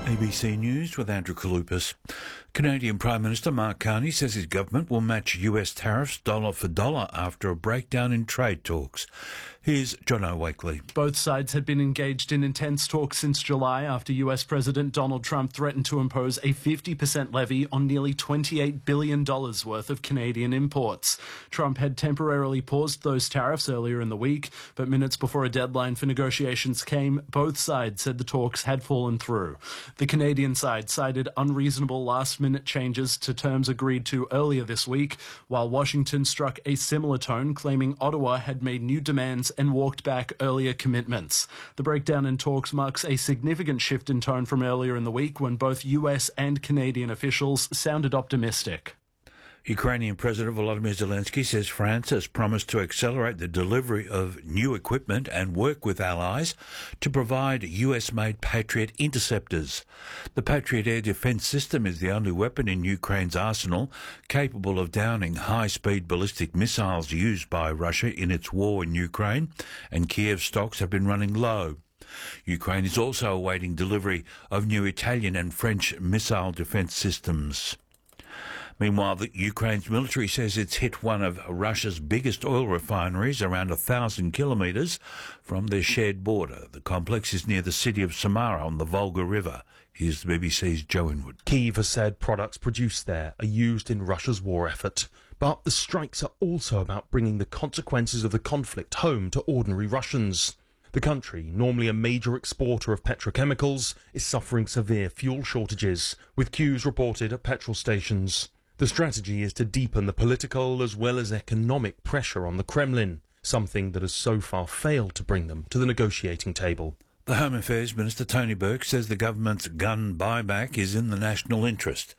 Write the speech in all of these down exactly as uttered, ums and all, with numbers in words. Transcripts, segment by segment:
A B C News with Andrew Kalupas. Canadian Prime Minister Mark Carney says his government will match U S tariffs dollar for dollar after a breakdown in trade talks. Here's John O'Wakely. Both sides had been engaged in intense talks since July after U S President Donald Trump threatened to impose a fifty percent levy on nearly twenty-eight billion dollars worth of Canadian imports. Trump had temporarily paused those tariffs earlier in the week, but minutes before a deadline for negotiations came, both sides said the talks had fallen through. The Canadian side cited unreasonable last-minute changes to terms agreed to earlier this week, while Washington struck a similar tone, claiming Ottawa had made new demands and walked back earlier commitments. The breakdown in talks marks a significant shift in tone from earlier in the week when both U S and Canadian officials sounded optimistic. Ukrainian President Volodymyr Zelensky says France has promised to accelerate the delivery of new equipment and work with allies to provide U S-made Patriot interceptors. The Patriot air defence system is the only weapon in Ukraine's arsenal capable of downing high-speed ballistic missiles used by Russia in its war in Ukraine, and Kiev stocks have been running low. Ukraine is also awaiting delivery of new Italian and French missile defence systems. Meanwhile, the Ukraine's military says it's hit one of Russia's biggest oil refineries around a thousand kilometres from their shared border. The complex is near the city of Samara on the Volga River. Here's the B B C's Joe Inwood. Kyiv has said products produced there are used in Russia's war effort. But the strikes are also about bringing the consequences of the conflict home to ordinary Russians. The country, normally a major exporter of petrochemicals, is suffering severe fuel shortages, with queues reported at petrol stations. The strategy is to deepen the political as well as economic pressure on the Kremlin, something that has so far failed to bring them to the negotiating table. The Home Affairs Minister Tony Burke says the government's gun buyback is in the national interest.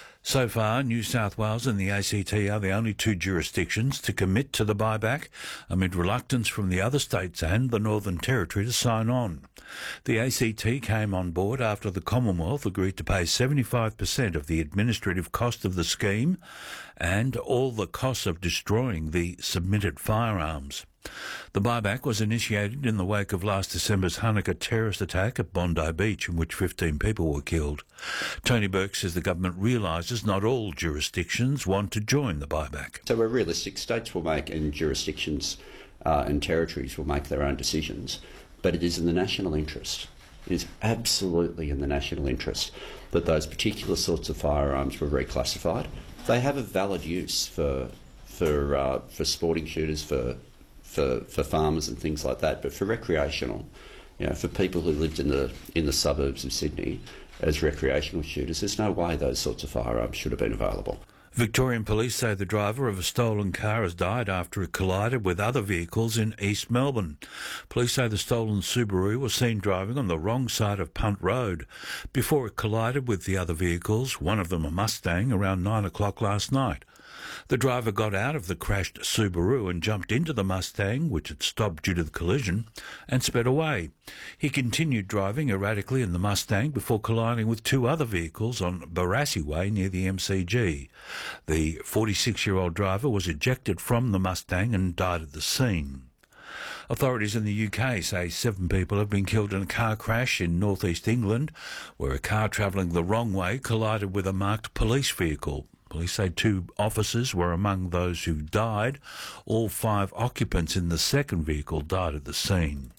So far, New South Wales and the A C T are the only two jurisdictions to commit to the buyback, amid reluctance from the other states and the Northern Territory to sign on. The A C T came on board after the Commonwealth agreed to pay seventy-five percent of the administrative cost of the scheme and all the costs of destroying the submitted firearms. The buyback was initiated in the wake of last December's Hanukkah terrorist attack at Bondi Beach, in which fifteen people were killed. Tony Burke says the government realises not all jurisdictions want to join the buyback. So we're realistic. States will make, and jurisdictions uh, and territories will make their own decisions, but it is in the national interest. It is absolutely in the national interest that those particular sorts of firearms were reclassified. They have a valid use for for uh, for sporting shooters, for For, for farmers and things like that, but for recreational, you know, for people who lived in the in the suburbs of Sydney as recreational shooters, there's no way those sorts of firearms should have been available. Victorian police say the driver of a stolen car has died after it collided with other vehicles in East Melbourne. Police say the stolen Subaru was seen driving on the wrong side of Punt Road before it collided with the other vehicles, one of them a Mustang, around nine o'clock last night. The driver got out of the crashed Subaru and jumped into the Mustang, which had stopped due to the collision, and sped away. He continued driving erratically in the Mustang before colliding with two other vehicles on Barassi Way near the M C G. The forty-six-year-old driver was ejected from the Mustang and died at the scene. Authorities in the U K say seven people have been killed in a car crash in northeast England, where a car travelling the wrong way collided with a marked police vehicle. Police say two officers were among those who died. All five occupants in the second vehicle died at the scene.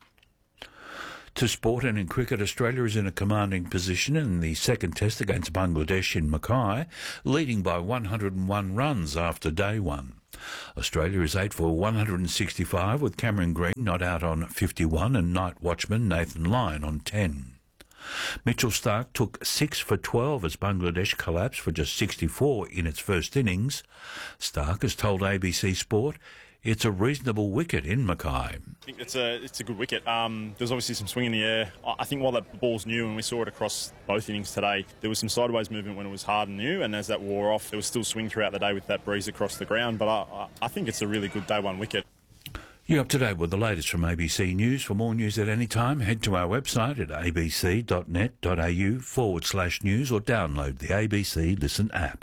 To sport, and in cricket, Australia is in a commanding position in the second test against Bangladesh in Mackay, leading by one hundred and one runs after day one. Australia is eight for one hundred sixty-five, with Cameron Green not out on fifty-one and night watchman Nathan Lyon on ten. Mitchell Starc took six for twelve as Bangladesh collapsed for just sixty-four in its first innings. Starc has told A B C Sport it's a reasonable wicket in Mackay. I think it's a it's a good wicket. Um, there's obviously some swing in the air. I think while that ball's new, and we saw it across both innings today, there was some sideways movement when it was hard and new, and as that wore off, there was still swing throughout the day with that breeze across the ground. But I, I think it's a really good day one wicket. You're up to date with the latest from A B C News. For more news at any time, head to our website at abc.net.au forward slash news or download the A B C Listen app.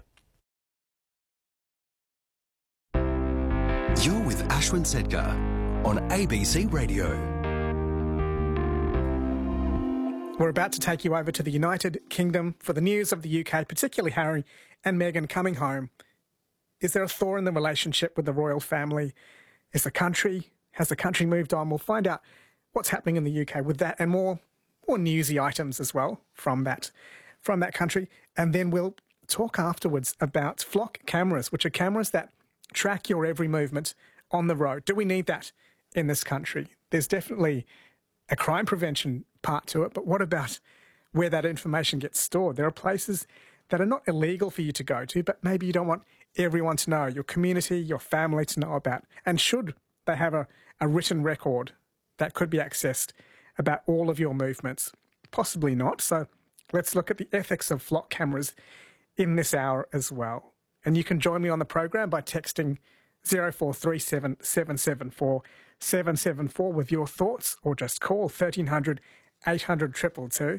You're with Ashwin Sedgar on A B C Radio. We're about to take you over to the United Kingdom for the news of the U K, particularly Harry and Meghan coming home. Is there a thaw in the relationship with the royal family? Is the country, has the country moved on? We'll find out what's happening in the U K with that and more, more newsy items as well from that, from that country. And then we'll talk afterwards about flock cameras, which are cameras that track your every movement on the road. Do we need that in this country? There's definitely a crime prevention part to it, but what about where that information gets stored? There are places that are not illegal for you to go to, but maybe you don't want everyone to know, your community, your family to know about. And should they have a, a written record that could be accessed about all of your movements? Possibly not. So let's look at the ethics of flock cameras in this hour as well. And you can join me on the program by texting zero four three seven, seven seven four, seven seven four with your thoughts, or just call thirteen hundred, eight hundred, two two two.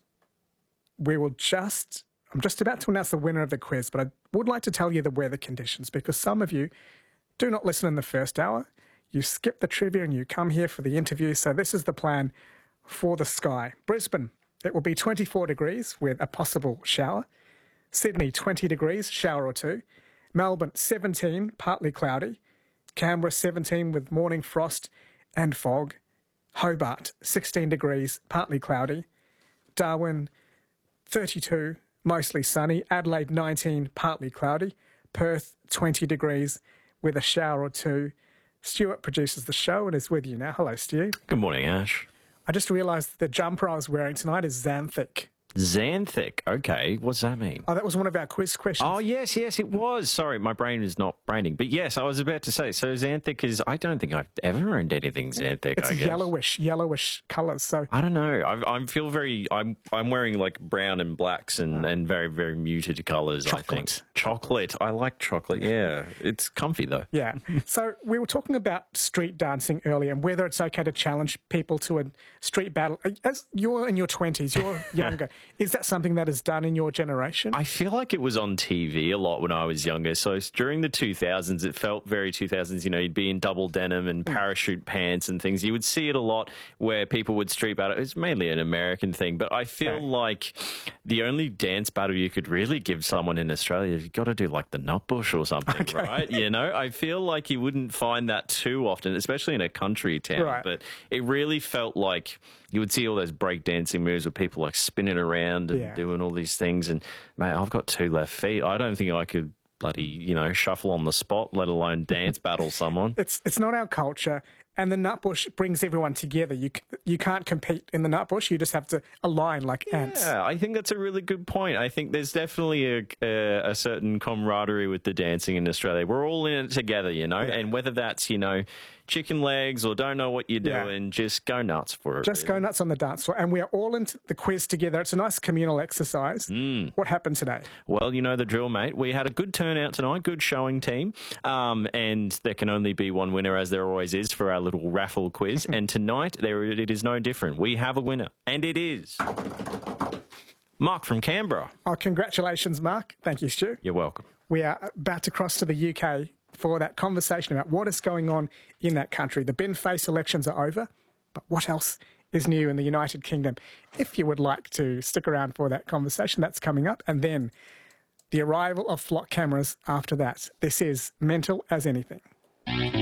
We will just, I'm just about to announce the winner of the quiz, but I would like to tell you the weather conditions because some of you do not listen in the first hour. You skip the trivia and you come here for the interview. So this is the plan for the sky. Brisbane, it will be twenty-four degrees with a possible shower. Sydney, twenty degrees, shower or two. Melbourne, seventeen, partly cloudy. Canberra, seventeen with morning frost and fog. Hobart, sixteen degrees, partly cloudy. Darwin, thirty-two, mostly sunny. Adelaide, nineteen, partly cloudy. Perth, twenty degrees with a shower or two. Stuart produces the show and is with you now. Hello, Stu. Good morning, Ash. I just realised the jumper I was wearing tonight is Xanthic. Xanthic. Okay, what's that mean? Oh, that was one of our quiz questions. Oh, yes, yes, it was. Sorry, my brain is not braining. But yes, I was about to say, so Xanthic is, I don't think I've ever owned anything Xanthic, It's I guess. yellowish, yellowish colours. So I don't know. I, I feel very, I'm I'm wearing like brown and blacks and, and very, very muted colours, I think. Chocolate. Chocolate. I like chocolate, yeah. It's comfy, though. yeah. So we were talking about street dancing earlier and whether it's okay to challenge people to a street battle. As you're in your twenties, you're younger. Is that something that is done in your generation? I feel like it was on T V a lot when I was younger. So during the two thousands, it felt very two thousands. You know, you'd be in double denim and parachute pants and things. You would see it a lot where people would street battle. It's mainly an American thing, but I feel Okay. like the only dance battle you could really give someone in Australia, you've got to do like the Nutbush or something, Okay. right? You know, I feel like you wouldn't find that too often, especially in a country town. Right. But it really felt like you would see all those breakdancing moves with people like spinning around and Yeah. doing all these things. And mate, I've got two left feet. I don't think I could bloody, you know, shuffle on the spot, let alone dance battle someone. It's it's not our culture, and the Nutbush brings everyone together. You c- you can't compete in the Nutbush. You just have to align like ants. Yeah, I think that's a really good point. I think there's definitely a, a, a certain camaraderie with the dancing in Australia. We're all in it together, you know, and whether that's, you know, chicken legs or don't know what you're Yeah. doing, just go nuts for it. Just go nuts on the dance floor, and we are all into the quiz together. It's a nice communal exercise. Mm. What happened today? Well, you know the drill, mate. We had a good turnout tonight, good showing team, um, and there can only be one winner, as there always is, for our little raffle quiz. And tonight, there it is no different. We have a winner, and it is Mark from Canberra. Oh, congratulations, Mark. Thank you, Stu. You're welcome. We are about to cross to the U K for that conversation about what is going on in that country. The bin face elections are over, but what else is new in the United Kingdom? If you would like to stick around for that conversation, that's coming up. And then the arrival of flock cameras after that. This is Mental as Anything.